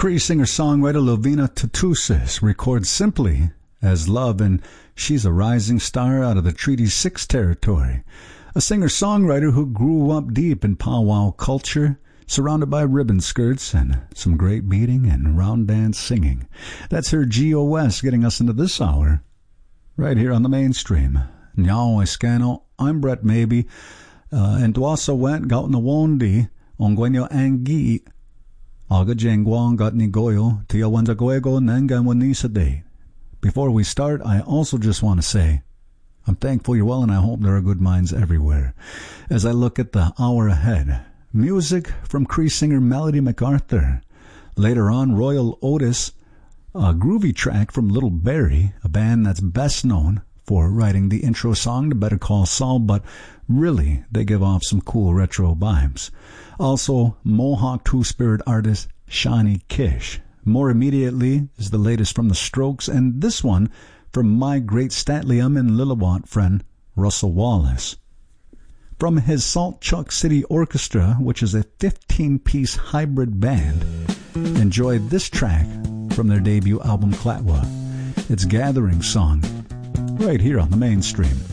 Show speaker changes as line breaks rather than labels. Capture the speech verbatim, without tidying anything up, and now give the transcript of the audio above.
Cree singer-songwriter Lovina Tatusis records simply as Love, and she's a rising star out of the Treaty six territory. A singer-songwriter who grew up deep in powwow culture, surrounded by ribbon skirts and some great beating and round dance singing. That's her G O S getting us into this hour, right here on the mainstream. Nyao Escano, I'm Brett Maybe, uh, and Dwasa went gaut na wondi, ongwenyo angi, aga jengwang got ni goyo, tia wanza goego nangan wanisa day. Before we start, I also just want to say, I'm thankful you're well and I hope there are good minds everywhere. As I look at the hour ahead, music from Cree singer Melody MacArthur. Later on, Royal Otis, a groovy track from Little Barrie, a band that's best known for writing the intro song to Better Call Saul, but really, they give off some cool retro vibes. Also, Mohawk two-spirit artist Shawnee Kish. More immediately is the latest from The Strokes, and this one from my great Statlium and Lillawat friend Russell Wallace. From his Salt Chuck City Orchestra, which is a fifteen-piece hybrid band, enjoy this track from their debut album Clatwa. It's Gathering Song, right here on the mainstream.